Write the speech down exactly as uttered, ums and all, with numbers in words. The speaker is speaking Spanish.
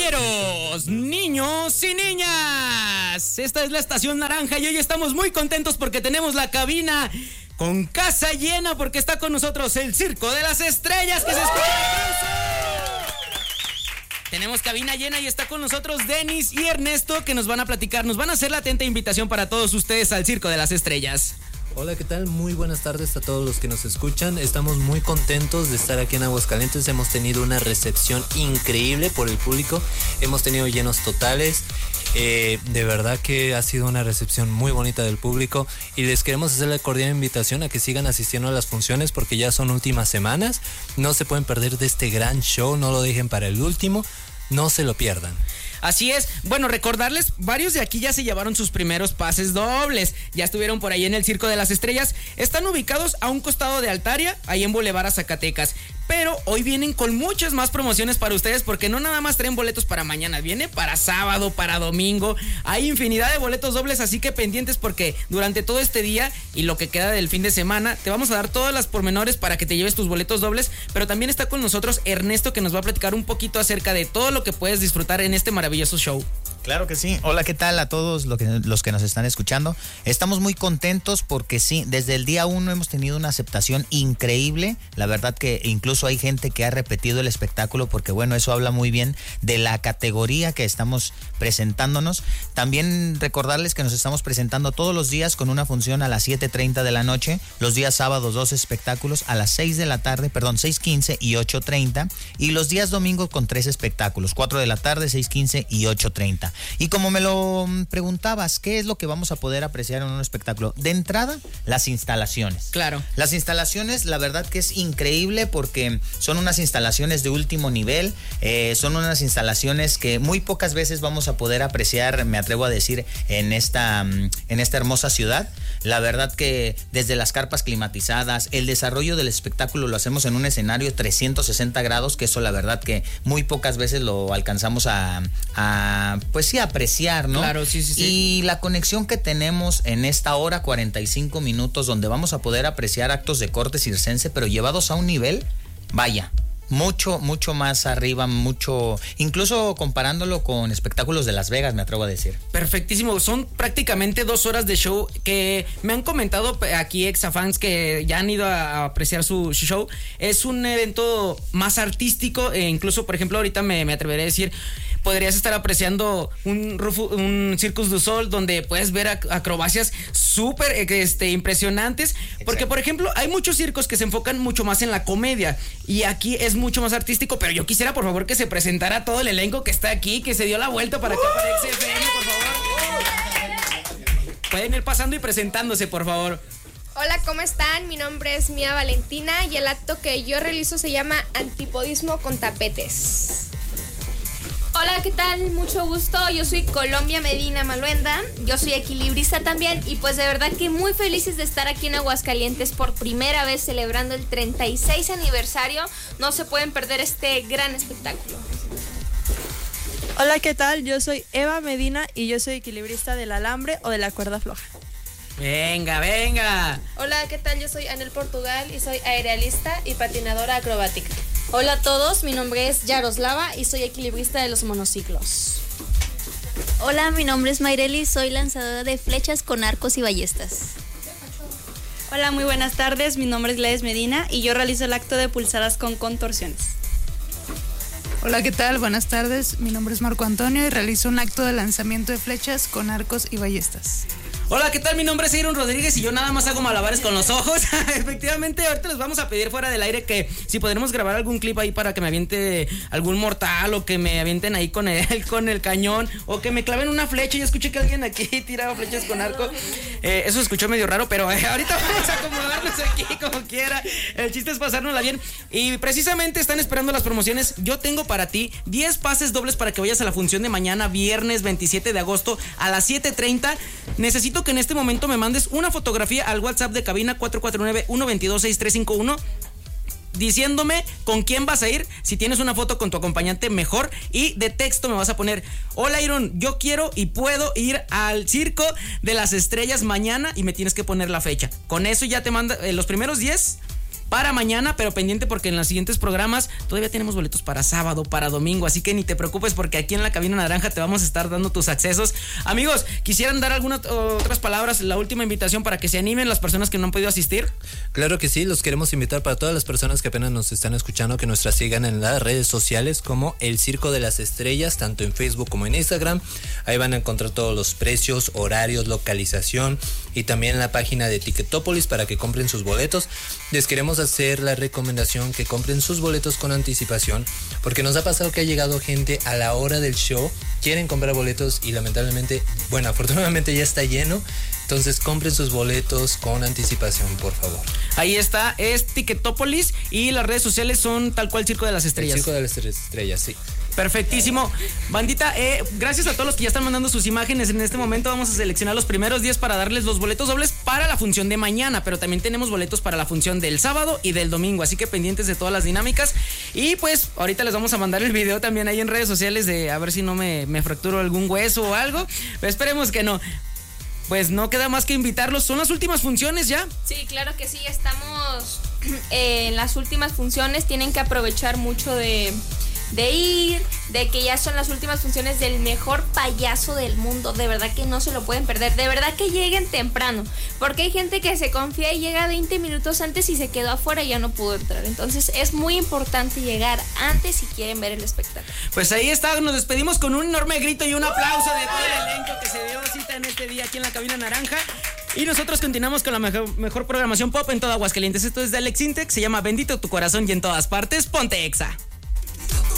caballeros, niños y niñas, esta es la Estación Naranja y hoy estamos muy contentos porque tenemos la cabina con casa llena porque está con nosotros el Circo de las Estrellas que se escucha. Tenemos cabina llena y está con nosotros Denis y Ernesto que nos van a platicar, nos van a hacer la atenta invitación para todos ustedes al Circo de las Estrellas. Hola, ¿qué tal? Muy buenas tardes a todos los que nos escuchan. Estamos muy contentos de estar aquí en Aguascalientes. Hemos tenido una recepción increíble por el público. Hemos tenido llenos totales. Eh, de verdad que ha sido una recepción muy bonita del público y les queremos hacer la cordial invitación a que sigan asistiendo a las funciones porque ya son últimas semanas. No se pueden perder de este gran show, no lo dejen para el último, no se lo pierdan. Así es, bueno, recordarles, varios de aquí ya se llevaron sus primeros pases dobles, ya estuvieron por ahí en el Circo de las Estrellas, están ubicados a un costado de Altaria, ahí en Boulevard a Zacatecas, pero hoy vienen con muchas más promociones para ustedes porque no nada más traen boletos para mañana, viene para sábado, para domingo, hay infinidad de boletos dobles, así que pendientes porque durante todo este día y lo que queda del fin de semana, te vamos a dar todas las pormenores para que te lleves tus boletos dobles, pero también está con nosotros Ernesto que nos va a platicar un poquito acerca de todo lo que puedes disfrutar en este maravilloso show. Claro que sí. Hola, ¿qué tal a todos los que, los que nos están escuchando? Estamos muy contentos porque sí, desde el día uno hemos tenido una aceptación increíble. La verdad que incluso hay gente que ha repetido el espectáculo porque, bueno, eso habla muy bien de la categoría que estamos presentándonos. También recordarles que nos estamos presentando todos los días con una función a las siete treinta de la noche. Los días sábados dos espectáculos a las seis de la tarde, perdón, seis quince y ocho treinta. Y los días domingos con tres espectáculos, cuatro de la tarde, seis quince y ocho treinta. Y como me lo preguntabas, ¿qué es lo que vamos a poder apreciar en un espectáculo? De entrada, las instalaciones. Claro. Las instalaciones, la verdad que es increíble porque son unas instalaciones de último nivel, eh, son unas instalaciones que muy pocas veces vamos a poder apreciar, me atrevo a decir, en esta, en esta hermosa ciudad. La verdad que desde las carpas climatizadas, el desarrollo del espectáculo lo hacemos en un escenario trescientos sesenta grados, que eso la verdad que muy pocas veces lo alcanzamos a, a pues sí, apreciar, ¿no? Claro, sí, sí, sí. Y la conexión que tenemos en esta hora cuarenta y cinco minutos donde vamos a poder apreciar actos de corte circense, pero llevados a un nivel, vaya, mucho, mucho más arriba, mucho, incluso comparándolo con espectáculos de Las Vegas, me atrevo a decir. Perfectísimo, son prácticamente dos horas de show que me han comentado aquí exafans que ya han ido a apreciar su show. Es un evento más artístico e incluso, por ejemplo, ahorita me, me atreveré a decir, podrías estar apreciando un, un Circus du Sol donde puedes ver acrobacias súper este, impresionantes. Exacto. Porque, por ejemplo, hay muchos circos que se enfocan mucho más en la comedia y aquí es mucho más artístico, pero yo quisiera, por favor, que se presentara todo el elenco que está aquí, que se dio la vuelta para acá, para X F M, por favor. Pueden ir pasando y presentándose, por favor. Hola, ¿cómo están? Mi nombre es Mía Valentina y el acto que yo realizo se llama Antipodismo con Tapetes. Hola, ¿qué tal? Mucho gusto, yo soy Colombia Medina Maluenda, yo soy equilibrista también y pues de verdad que muy felices de estar aquí en Aguascalientes por primera vez celebrando el treinta y seis aniversario, no se pueden perder este gran espectáculo. Hola, ¿qué tal? Yo soy Eva Medina y yo soy equilibrista del alambre o de la cuerda floja. Venga, venga. Hola, ¿qué tal? Yo soy Anel Portugal y soy aerialista y patinadora acrobática. Hola a todos, mi nombre es Yaroslava y soy equilibrista de los monociclos. Hola, mi nombre es Mayreli, soy lanzadora de flechas con arcos y ballestas. Hola, muy buenas tardes, mi nombre es Gladys Medina y yo realizo el acto de pulsadas con contorsiones. Hola, ¿qué tal? Buenas tardes, mi nombre es Marco Antonio y realizo un acto de lanzamiento de flechas con arcos y ballestas. Hola, ¿qué tal? Mi nombre es Aaron Rodríguez y yo nada más hago malabares con los ojos. Efectivamente, ahorita les vamos a pedir fuera del aire que si podremos grabar algún clip ahí para que me aviente algún mortal o que me avienten ahí con el, con el cañón o que me claven una flecha. Yo escuché que alguien aquí tiraba flechas con arco. Eh, eso se escuchó medio raro, pero eh, ahorita vamos a acomodarnos aquí como quiera. El chiste es pasárnosla bien. Y precisamente están esperando las promociones. Yo tengo para ti diez pases dobles para que vayas a la función de mañana, viernes veintisiete de agosto a las siete treinta. Necesito que en este momento me mandes una fotografía al WhatsApp de cabina cuatro cuatro nueve, uno dos dos, seis tres cinco uno diciéndome con quién vas a ir. Si tienes una foto con tu acompañante, mejor. Y de texto me vas a poner: hola Iron, yo quiero y puedo ir al Circo de las Estrellas mañana, y me tienes que poner la fecha. Con eso ya te manda eh, los primeros diez. para mañana, pero pendiente porque en los siguientes programas todavía tenemos boletos para sábado, para domingo, así que ni te preocupes porque aquí en la cabina naranja te vamos a estar dando tus accesos. Amigos, ¿quisieran dar algunas otras palabras, la última invitación para que se animen las personas que no han podido asistir? Claro que sí, los queremos invitar para todas las personas que apenas nos están escuchando, que nos sigan en las redes sociales como El Circo de las Estrellas, tanto en Facebook como en Instagram. Ahí van a encontrar todos los precios, horarios, localización y también la página de Ticketopolis para que compren sus boletos. Les queremos hacer la recomendación que compren sus boletos con anticipación, porque nos ha pasado que ha llegado gente a la hora del show, quieren comprar boletos y lamentablemente, bueno, afortunadamente ya está lleno. Entonces compren sus boletos con anticipación, por favor. Ahí está, es Ticketopolis y las redes sociales son tal cual Circo de las Estrellas. El Circo de las Estrellas, sí. Perfectísimo. Bandita, eh, gracias a todos los que ya están mandando sus imágenes. En este momento vamos a seleccionar los primeros diez para darles los boletos dobles para la función de mañana, pero también tenemos boletos para la función del sábado y del domingo, así que pendientes de todas las dinámicas. Y pues ahorita les vamos a mandar el video también ahí en redes sociales de a ver si no me, me fracturo algún hueso o algo, pero esperemos que no. Pues no queda más que invitarlos. ¿Son las últimas funciones ya? Sí, claro que sí, estamos eh, en las últimas funciones. Tienen que aprovechar mucho de, de ir, de que ya son las últimas funciones del mejor payaso del mundo. De verdad que no se lo pueden perder. De verdad que lleguen temprano, porque hay gente que se confía y llega veinte minutos antes y se quedó afuera y ya no pudo entrar. Entonces es muy importante llegar antes si quieren ver el espectáculo. Pues ahí está, nos despedimos con un enorme grito y un aplauso de todo el elenco que se dio cita en este día aquí en la cabina naranja. Y nosotros continuamos con la mejor, mejor programación pop en toda Aguascalientes. Esto es de Alex Intec, se llama Bendito tu corazón y en todas partes, ponte Exa.